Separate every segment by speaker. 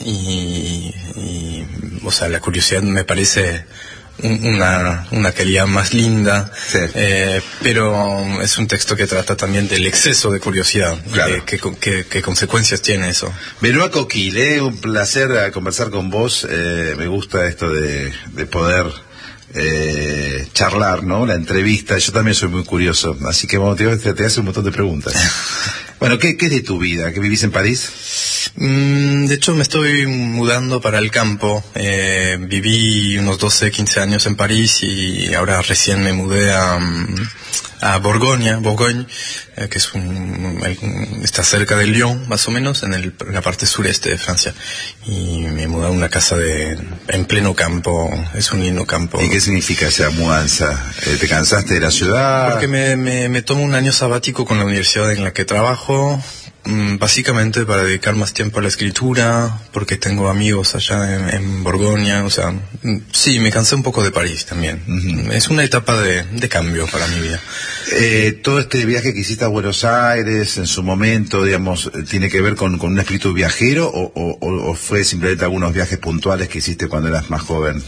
Speaker 1: O sea, la curiosidad me parece una calidad más linda,
Speaker 2: sí.
Speaker 1: Pero es un texto que trata también del exceso de curiosidad.
Speaker 2: Claro.
Speaker 1: ¿Qué consecuencias tiene eso?
Speaker 2: Benoît Coquille, un placer conversar con vos. Me gusta esto de poder charlar, ¿no? La entrevista. Yo también soy muy curioso, así que bueno, te hace un montón de preguntas. Bueno, ¿qué es de tu vida? ¿Que vivís en París?
Speaker 1: De hecho, me estoy mudando para el campo. Viví unos 12, 15 años en París y ahora recién me mudé a Bourgogne, que está cerca de Lyon, más o menos, en la parte sureste de Francia. Y me mudé a una casa en pleno campo. Es un lindo campo.
Speaker 2: ¿Y qué significa esa mudanza? ¿Te cansaste de la ciudad?
Speaker 1: Porque me tomo un año sabático con la universidad en la que trabajo. Básicamente para dedicar más tiempo a la escritura, porque tengo amigos allá en Borgoña, o sea, sí, me cansé un poco de París también. Uh-huh. Es una etapa de cambio para mi vida.
Speaker 2: Todo este viaje que hiciste a Buenos Aires en su momento, digamos, ¿tiene que ver con un espíritu viajero o fue simplemente algunos viajes puntuales que hiciste cuando eras más joven?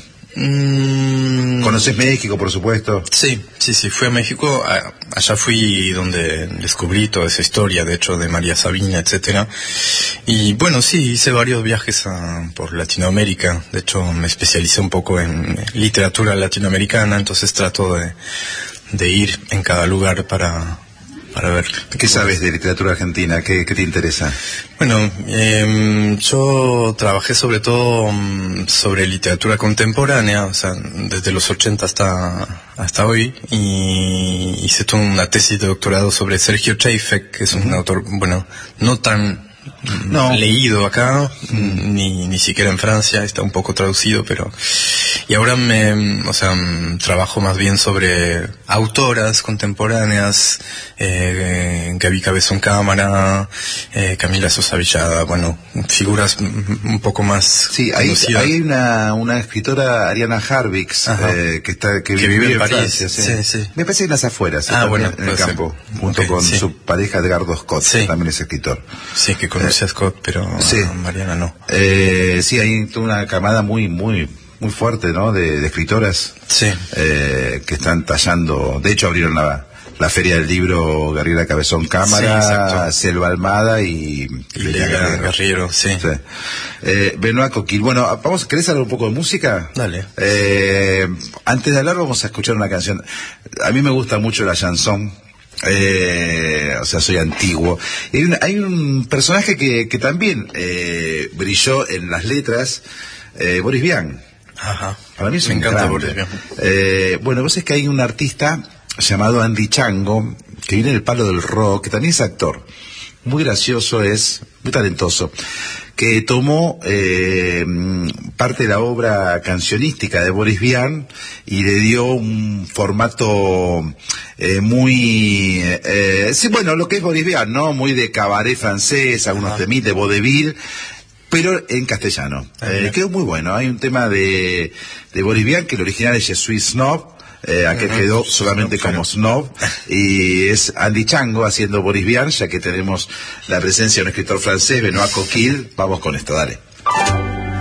Speaker 2: ¿Conoces México, por supuesto?
Speaker 1: Sí, fui a México. Allá fui donde descubrí toda esa historia, de hecho, de María Sabina, etcétera. Y bueno, sí, hice varios viajes por Latinoamérica. De hecho, me especialicé un poco en literatura latinoamericana, entonces trato de ir en cada lugar para ver.
Speaker 2: ¿Qué sabes de literatura argentina? ¿Qué te interesa?
Speaker 1: Bueno, yo trabajé sobre todo sobre literatura contemporánea, o sea, desde los 80 hasta hoy, y hice toda una tesis de doctorado sobre Sergio Chejfek, que es un autor, bueno, no tan leído acá, ni siquiera en Francia, está un poco traducido, pero... Y ahora trabajo más bien sobre autoras contemporáneas, Gaby Cabezón Cámara, Camila Sosa Villada, bueno, figuras un poco más...
Speaker 2: Sí, hay una escritora, Ariana Harvix, que vive en París. Sí. Me parece que en las afueras, en el campo, junto con su pareja Edgardo Scott, que también es escritor.
Speaker 1: Sí, que conoce a Scott, pero a Mariana no.
Speaker 2: Sí, hay una camada muy fuerte, ¿no? De escritoras que están tallando. De hecho, abrieron la Feria del Libro Gabriela Cabezón Cámara, Selva Almada y
Speaker 1: Leila Guerriero.
Speaker 2: Benoît Coquille. Bueno, ¿querés hablar un poco de música?
Speaker 1: Dale.
Speaker 2: Antes de hablar, vamos a escuchar una canción. A mí me gusta mucho la chanson. Soy antiguo. Hay un personaje que también brilló en las letras, Boris Vian.
Speaker 1: Ajá.
Speaker 2: Para mí
Speaker 1: me encanta Boris Vian.
Speaker 2: Bueno, vos es que hay un artista llamado Andy Chango, que viene del palo del rock, que también es actor. Muy gracioso, muy talentoso, que tomó parte de la obra cancionística de Boris Vian y le dio un formato lo que es Boris Vian, ¿no? Muy de cabaret francés, algunos temitas de vaudeville, pero en castellano. Quedó muy bueno. Hay un tema de Boris Vian, que el original es Je suis snob, aquel quedó solamente como Snob, y es Andy Chango haciendo Boris Vian, ya que tenemos la presencia de un escritor francés, Benoît Coquille. Vamos con esto, dale.